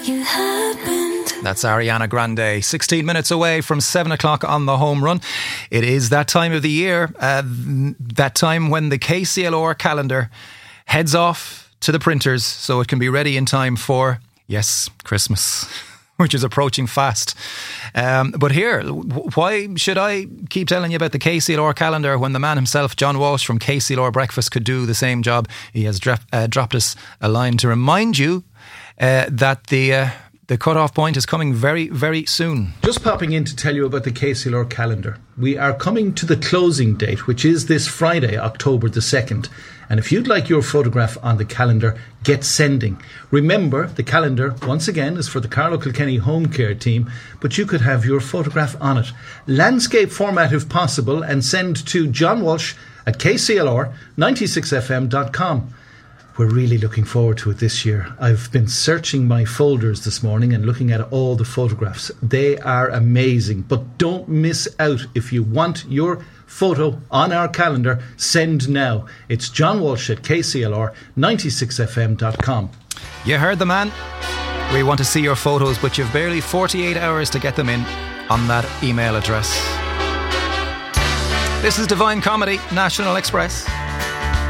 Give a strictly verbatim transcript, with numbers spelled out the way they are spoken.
you happened. That's Ariana Grande, sixteen minutes away from seven o'clock on the home run. It is that time of the year, uh, that time when the K C L R calendar heads off to the printers so it can be ready in time for, yes, Christmas, which is approaching fast. Um, but here, why should I keep telling you about the K C L R calendar when the man himself, John Walsh from K C L R Breakfast, could do the same job? He has dra- uh, dropped us a line to remind you uh, that the... Uh, The cut-off point is coming very, very soon. Just popping in to tell you about the K C L R calendar. We are coming to the closing date, which is this Friday, October the second. And if you'd like your photograph on the calendar, get sending. Remember, the calendar, once again, is for the Carlow Kilkenny Home Care team, but you could have your photograph on it. Landscape format if possible, and send to John Walsh at k c l r ninety-six f m dot com. We're really looking forward to it this year. I've been searching my folders this morning and looking at all the photographs. They are amazing, but don't miss out. If you want your photo on our calendar, send now. It's John Walsh at k c l r ninety-six f m dot com. You heard the man. We want to see your photos, but you've barely forty-eight hours to get them in on that email address. This is Divine Comedy, National Express.